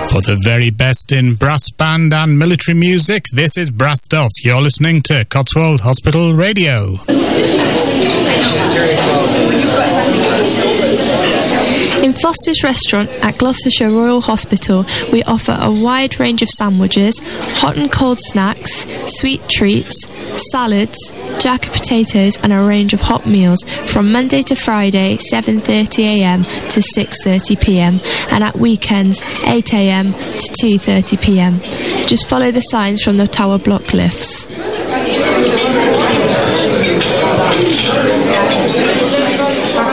For the very best in brass band and military music, this is Brassed Off. You're listening to Cotswold Hospital Radio. In Foster's Restaurant at Gloucestershire Royal Hospital, we offer a wide range of sandwiches, hot and cold snacks, sweet treats, salads, jacket potatoes and a range of hot meals from Monday to Friday 7:30am to 6:30pm and at weekends 8am to 2:30pm. Just follow the signs from the tower block lifts.